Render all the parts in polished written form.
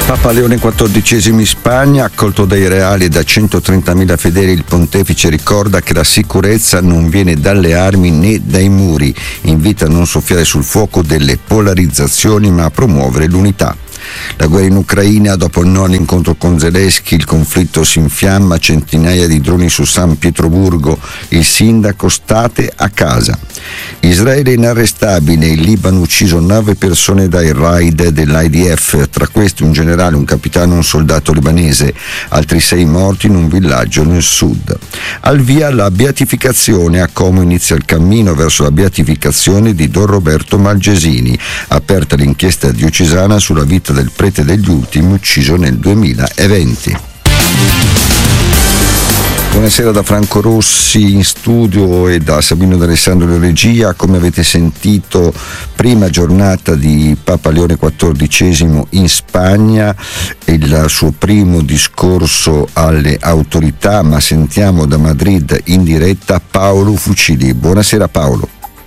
Papa Leone XIV in Spagna, accolto dai reali e da 130.000 fedeli, il pontefice ricorda che la sicurezza non viene dalle armi né dai muri, invita a non soffiare sul fuoco delle polarizzazioni ma a promuovere l'unità. La guerra in Ucraina, dopo il no all'incontro con Zelensky, il conflitto si infiamma, centinaia di droni su San Pietroburgo, il sindaco state a casa. Israele inarrestabile, il Libano ucciso 9 persone dai raid dell'IDF, tra questi un generale, un capitano e un soldato libanese, altri 6 morti in un villaggio nel sud. Al via la beatificazione, a Como inizia il cammino verso la beatificazione di Don Roberto Malgesini, aperta l'inchiesta diocesana sulla vita del prete degli ultimi ucciso nel 2020. Buonasera da Franco Rossi in studio e da Sabino D'Alessandro in regia. Come avete sentito, prima giornata di Papa Leone XIV in Spagna, il suo primo discorso alle autorità, ma sentiamo da Madrid in diretta Paolo Fucili. Buonasera Paolo.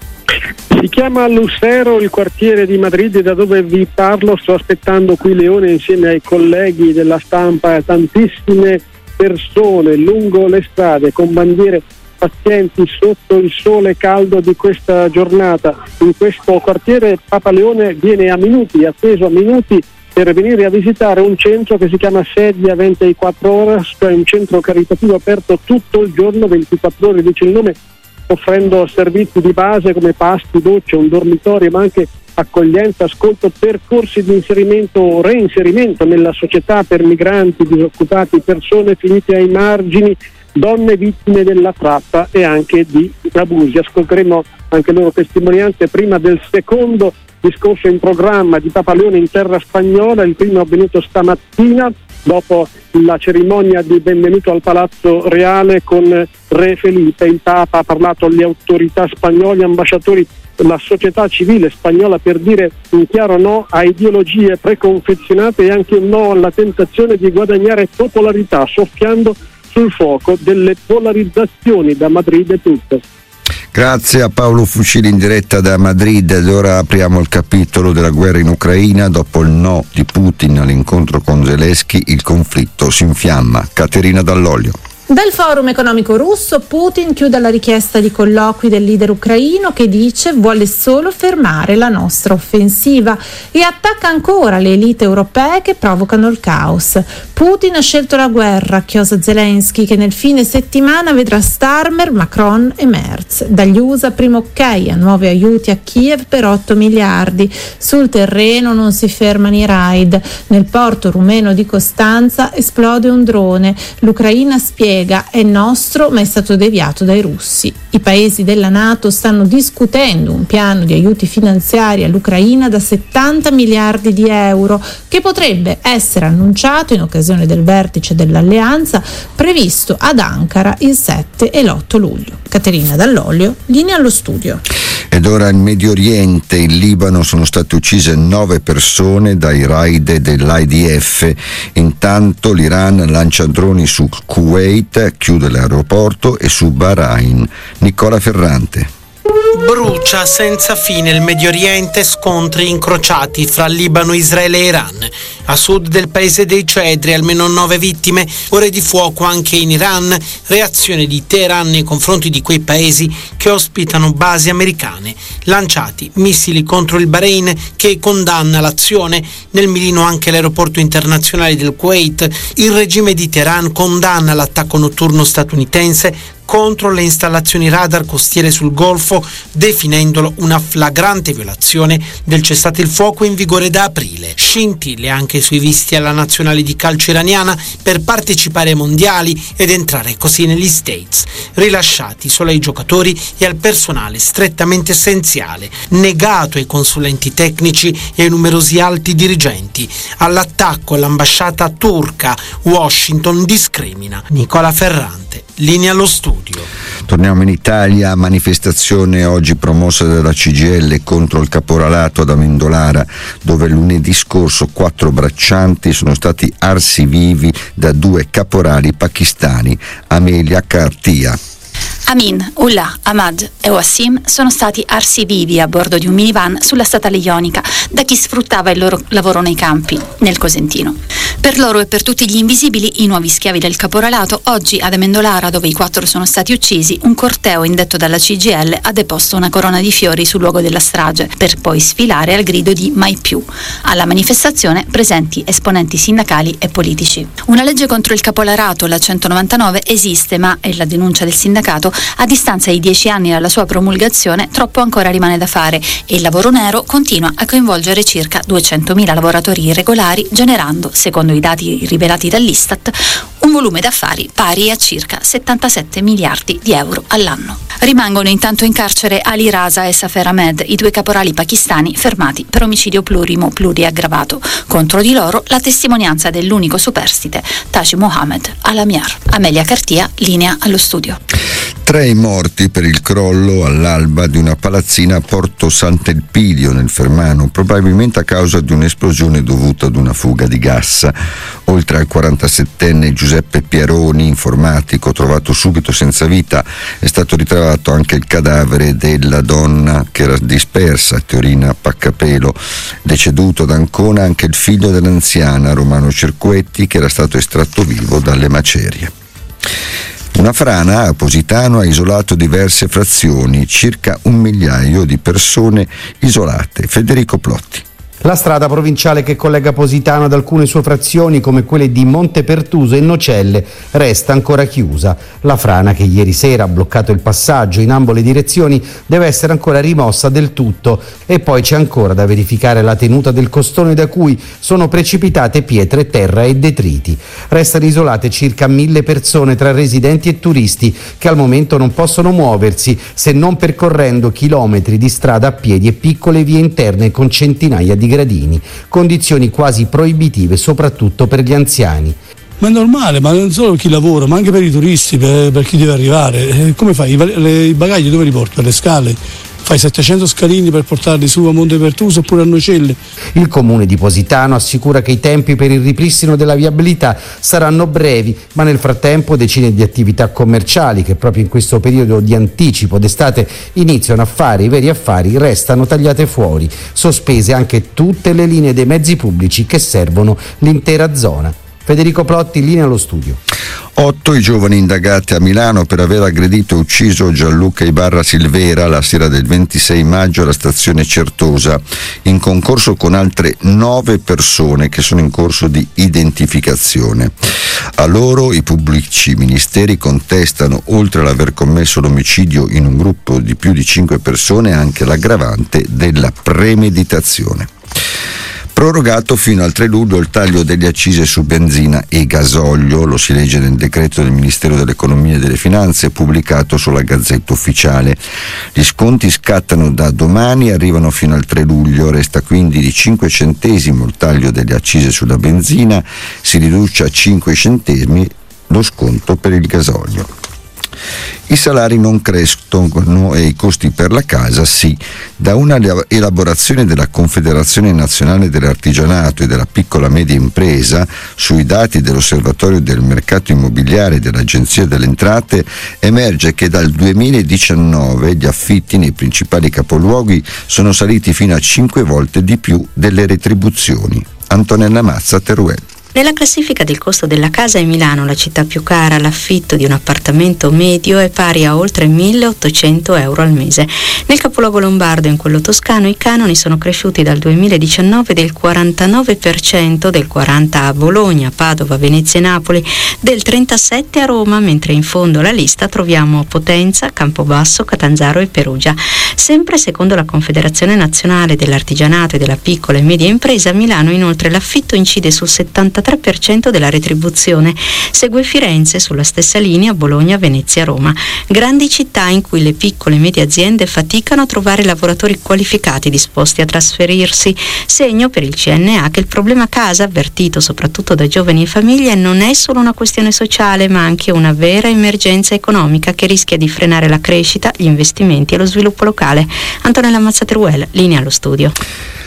Si chiama Lucero il quartiere di Madrid da dove vi parlo. Sto aspettando qui Leone insieme ai colleghi della stampa, tantissime persone lungo le strade con bandiere pazienti sotto il sole caldo di questa giornata. In questo quartiere Papa Leone viene atteso a minuti per venire a visitare un centro che si chiama Sedia 24 Horas, cioè un centro caritativo aperto tutto il giorno, 24 ore dice il nome, offrendo servizi di base come pasti, docce, un dormitorio, ma anche accoglienza, ascolto, percorsi di inserimento o reinserimento nella società per migranti, disoccupati, persone finite ai margini, donne vittime della tratta e anche di abusi. Ascolteremo anche loro testimonianze prima del secondo discorso in programma di Papa Leone in terra spagnola. Il primo è avvenuto stamattina dopo la cerimonia di benvenuto al Palazzo Reale con Re Felipe. Il Papa ha parlato alle autorità spagnole, ambasciatori, la società civile spagnola, per dire un chiaro no a ideologie preconfezionate e anche un no alla tentazione di guadagnare popolarità, soffiando sul fuoco delle polarizzazioni. Da Madrid è tutto. Grazie a Paolo Fucili in diretta da Madrid. Ed ora apriamo il capitolo della guerra in Ucraina. Dopo il no di Putin all'incontro con Zelensky, il conflitto si infiamma. Caterina Dall'Olio. Dal forum economico russo, Putin chiude la richiesta di colloqui del leader ucraino che dice vuole solo fermare la nostra offensiva e attacca ancora le elite europee che provocano il caos. Putin ha scelto la guerra, chiosa Zelensky, che nel fine settimana vedrà Starmer, Macron e Merz. Dagli USA primo ok a nuovi aiuti a Kiev per 8 miliardi. Sul terreno non si fermano i raid. Nel porto rumeno di Costanza esplode un drone. L'Ucraina spiega è nostro ma è stato deviato dai russi. I paesi della NATO stanno discutendo un piano di aiuti finanziari all'Ucraina da 70 miliardi di euro che potrebbe essere annunciato in occasione del vertice dell'alleanza previsto ad Ankara il 7 e l'8 luglio. Caterina Dall'Olio, linea allo studio. Ed ora il Medio Oriente, in Libano sono state uccise 9 persone dai raid dell'IDF. Intanto l'Iran lancia droni su Kuwait, chiude l'aeroporto, e su Bahrain. Nicola Ferrante. Brucia senza fine il Medio Oriente, scontri incrociati fra Libano, Israele e Iran. A sud del paese dei Cedri almeno 9 vittime, ore di fuoco anche in Iran, reazione di Teheran nei confronti di quei paesi che ospitano basi americane, lanciati missili contro il Bahrain che condanna l'azione, nel mirino anche l'aeroporto internazionale del Kuwait. Il regime di Teheran condanna l'attacco notturno statunitense contro le installazioni radar costiere sul Golfo, definendolo una flagrante violazione del cessate il fuoco in vigore da aprile. Scintille anche sui visti alla nazionale di calcio iraniana per partecipare ai mondiali ed entrare così negli States, rilasciati solo ai giocatori e al personale strettamente essenziale, negato ai consulenti tecnici e ai numerosi alti dirigenti. All'attacco all'ambasciata turca, Washington discrimina. Nicola Ferrante, linea allo studio. Torniamo in Italia, manifestazione oggi promossa dalla CGIL contro il caporalato ad Amendolara, dove lunedì scorso 4 braccianti sono stati arsi vivi da 2 caporali pakistani. Amelia Cartia. Amin, Ullah, Ahmad e Wassim sono stati arsi vivi a bordo di un minivan sulla statale ionica da chi sfruttava il loro lavoro nei campi, nel Cosentino. Per loro e per tutti gli invisibili, i nuovi schiavi del caporalato, oggi ad Amendolara, dove i 4 sono stati uccisi, un corteo indetto dalla CGIL ha deposto una corona di fiori sul luogo della strage, per poi sfilare al grido di mai più. Alla manifestazione presenti esponenti sindacali e politici. Una legge contro il caporalato, la 199, esiste, ma, è la denuncia del sindacato, a distanza di 10 anni dalla sua promulgazione, troppo ancora rimane da fare e il lavoro nero continua a coinvolgere circa 200.000 lavoratori irregolari, generando, secondo i dati rivelati dall'Istat, un volume d'affari pari a circa 77 miliardi di euro all'anno. Rimangono intanto in carcere Ali Raza e Safer Ahmed, i 2 caporali pakistani fermati per omicidio pluriaggravato. Contro di loro la testimonianza dell'unico superstite, Taji Mohammed Al-Amiar. Amelia Cartia, linea allo studio. 3 i morti per il crollo all'alba di una palazzina a Porto Sant'Elpidio nel Fermano, probabilmente a causa di un'esplosione dovuta ad una fuga di gas. Oltre al 47enne Giuseppe Pieroni, informatico, trovato subito senza vita, è stato ritrovato anche il cadavere della donna che era dispersa, Teorina Paccapelo. Deceduto ad Ancona anche il figlio dell'anziana, Romano Cerquetti, che era stato estratto vivo dalle macerie. Una frana a Positano ha isolato diverse frazioni, circa 1 migliaio di persone isolate. Federico Plotti. La strada provinciale che collega Positano ad alcune sue frazioni, come quelle di Montepertuso e Nocelle, resta ancora chiusa. La frana, che ieri sera ha bloccato il passaggio in ambo le direzioni, deve essere ancora rimossa del tutto, e poi c'è ancora da verificare la tenuta del costone da cui sono precipitate pietre, terra e detriti. Restano isolate circa 1.000 persone tra residenti e turisti che al momento non possono muoversi se non percorrendo chilometri di strada a piedi e piccole vie interne con centinaia di gradini, condizioni quasi proibitive soprattutto per gli anziani. Ma è normale, ma non solo per chi lavora, ma anche per i turisti, per chi deve arrivare. Come fai? I bagagli dove li porti? Per le scale? Fai 700 scalini per portarli su a Montepertuso oppure a Nocelle? Il comune di Positano assicura che i tempi per il ripristino della viabilità saranno brevi, ma nel frattempo decine di attività commerciali che proprio in questo periodo di anticipo d'estate iniziano a fare i veri affari restano tagliate fuori, sospese anche tutte le linee dei mezzi pubblici che servono l'intera zona. Federico Plotti, linea allo studio. 8 i giovani indagati a Milano per aver aggredito e ucciso Gianluca Ibarra Silvera la sera del 26 maggio alla stazione Certosa, in concorso con altre 9 persone che sono in corso di identificazione. A loro i pubblici ministeri contestano, oltre all'aver commesso l'omicidio in un gruppo di più di 5 persone, anche l'aggravante della premeditazione. Prorogato fino al 3 luglio il taglio delle accise su benzina e gasolio, lo si legge nel decreto del Ministero dell'Economia e delle Finanze pubblicato sulla Gazzetta Ufficiale. Gli sconti scattano da domani e arrivano fino al 3 luglio, resta quindi di 5 centesimi il taglio delle accise sulla benzina, si riduce a 5 centesimi lo sconto per il gasolio. I salari non crescono e i costi per la casa sì. Da una elaborazione della Confederazione Nazionale dell'Artigianato e della Piccola Media Impresa sui dati dell'Osservatorio del Mercato Immobiliare dell'Agenzia delle Entrate emerge che dal 2019 gli affitti nei principali capoluoghi sono saliti fino a 5 volte di più delle retribuzioni. Antonella Mazza, Teruel. Nella classifica del costo della casa in Milano, la città più cara, l'affitto di un appartamento medio è pari a oltre 1.800 euro al mese. Nel capoluogo lombardo e in quello toscano i canoni sono cresciuti dal 2019 del 49%, del 40% a Bologna, Padova, Venezia e Napoli, del 37% a Roma, mentre in fondo alla lista troviamo Potenza, Campobasso, Catanzaro e Perugia. Sempre secondo la Confederazione Nazionale dell'Artigianato e della Piccola e Media Impresa, a Milano inoltre l'affitto incide sul 73% della retribuzione. Segue Firenze sulla stessa linea, Bologna, Venezia, Roma. Grandi città in cui le piccole e medie aziende faticano a trovare lavoratori qualificati disposti a trasferirsi. Segno per il CNA che il problema casa, avvertito soprattutto da giovani e famiglie, non è solo una questione sociale, ma anche una vera emergenza economica che rischia di frenare la crescita, gli investimenti e lo sviluppo locale. Antonella Mazzateruel, linea allo studio.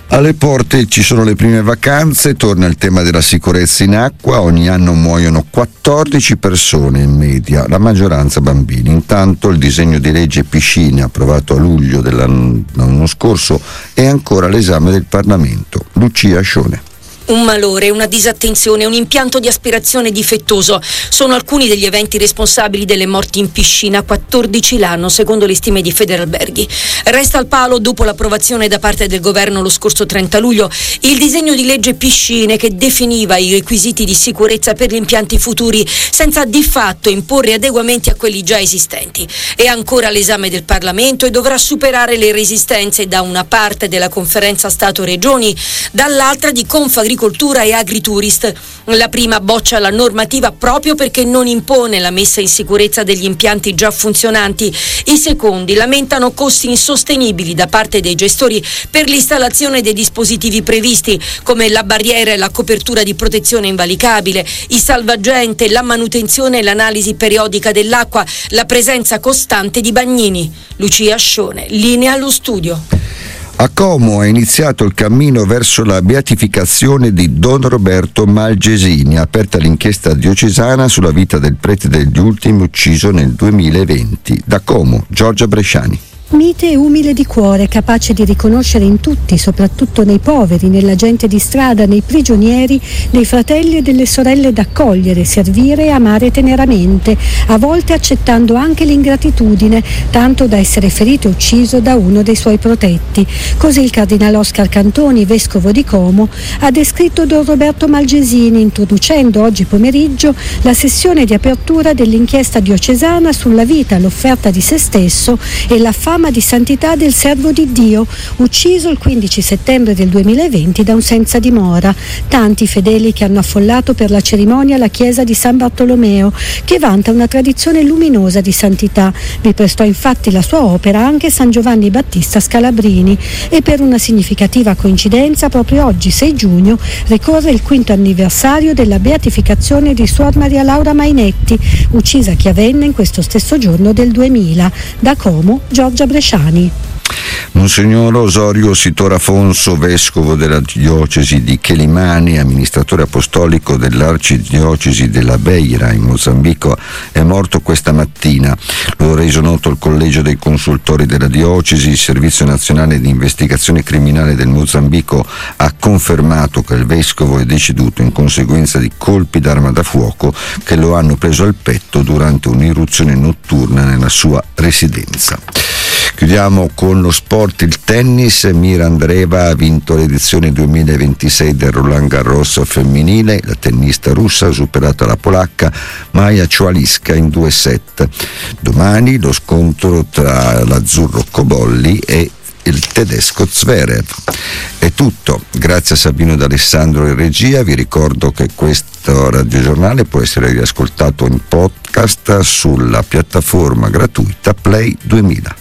Alle porte ci sono le prime vacanze, torna il tema della sicurezza in acqua, ogni anno muoiono 14 persone in media, la maggioranza bambini. Intanto il disegno di legge piscine approvato a luglio dell'anno scorso è ancora all'esame del Parlamento. Lucia Scione. Un malore, una disattenzione, un impianto di aspirazione difettoso sono alcuni degli eventi responsabili delle morti in piscina, 14 l'anno secondo le stime di Federalberghi. Resta al palo, dopo l'approvazione da parte del governo lo scorso 30 luglio, il disegno di legge piscine che definiva i requisiti di sicurezza per gli impianti futuri senza di fatto imporre adeguamenti a quelli già esistenti. È ancora all'esame del Parlamento e dovrà superare le resistenze da una parte della conferenza Stato-Regioni, dall'altra di Confagricoltura e Agritourist. La prima boccia la normativa proprio perché non impone la messa in sicurezza degli impianti già funzionanti. I secondi lamentano costi insostenibili da parte dei gestori per l'installazione dei dispositivi previsti, come la barriera e la copertura di protezione invalicabile, i salvagente, la manutenzione e l'analisi periodica dell'acqua, la presenza costante di bagnini. Lucia Scione, linea allo studio. A Como è iniziato il cammino verso la beatificazione di Don Roberto Malgesini, aperta l'inchiesta diocesana sulla vita del prete degli ultimi ucciso nel 2020. Da Como, Giorgia Bresciani. Mite e umile di cuore, capace di riconoscere in tutti, soprattutto nei poveri, nella gente di strada, nei prigionieri, nei fratelli e delle sorelle d'accogliere, servire e amare teneramente, a volte accettando anche l'ingratitudine, tanto da essere ferito e ucciso da uno dei suoi protetti. Così il cardinale Oscar Cantoni, vescovo di Como, ha descritto Don Roberto Malgesini, introducendo oggi pomeriggio la sessione di apertura dell'inchiesta diocesana sulla vita, l'offerta di se stesso e la fama di santità del servo di Dio, ucciso il 15 settembre del 2020 da un senza dimora. Tanti fedeli che hanno affollato per la cerimonia la chiesa di San Bartolomeo, che vanta una tradizione luminosa di santità. Vi prestò infatti la sua opera anche San Giovanni Battista Scalabrini e per una significativa coincidenza proprio oggi, 6 giugno, ricorre il 5° anniversario della beatificazione di Suor Maria Laura Mainetti, uccisa a Chiavenna in questo stesso giorno del 2000. Da Como, Giorgia Bresciani. Monsignor Osorio Sitor Afonso, vescovo della diocesi di Quelimane, amministratore apostolico dell'arcidiocesi della Beira in Mozambico, è morto questa mattina. Lo ha reso noto il collegio dei consultori della diocesi. Il Servizio Nazionale di Investigazione Criminale del Mozambico ha confermato che il vescovo è deceduto in conseguenza di colpi d'arma da fuoco che lo hanno preso al petto durante un'irruzione notturna nella sua residenza. Chiudiamo con lo sport, il tennis. Mira Andreeva ha vinto l'edizione 2026 del Roland Garros femminile. La tennista russa ha superato la polacca Maja Ciualiska in 2 set. Domani lo scontro tra l'azzurro Cobolli e il tedesco Zverev. È tutto, grazie a Sabino D'Alessandro in regia. Vi ricordo che questo radiogiornale può essere riascoltato in podcast sulla piattaforma gratuita Play 2000.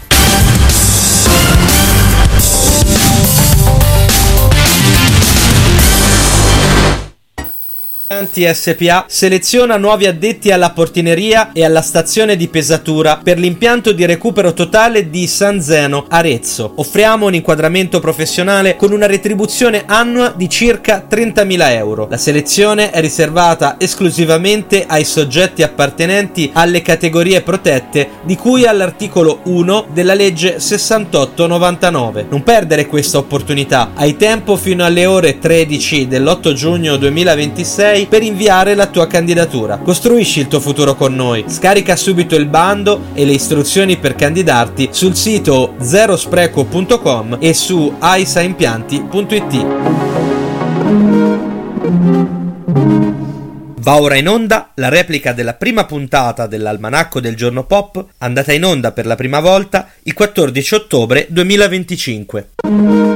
SPA seleziona nuovi addetti alla portineria e alla stazione di pesatura per l'impianto di recupero totale di San Zeno, Arezzo. Offriamo un inquadramento professionale con una retribuzione annua di circa 30.000 euro. La selezione è riservata esclusivamente ai soggetti appartenenti alle categorie protette di cui all'articolo 1 della legge 6899. Non perdere questa opportunità. Hai tempo fino alle ore 13 dell'8 giugno 2026 per inviare la tua candidatura. Costruisci il tuo futuro con noi. Scarica subito il bando e le istruzioni per candidarti sul sito zerospreco.com e su aisaimpianti.it. Va ora in onda la replica della prima puntata dell'Almanacco del Giorno Pop, andata in onda per la prima volta il 14 ottobre 2025.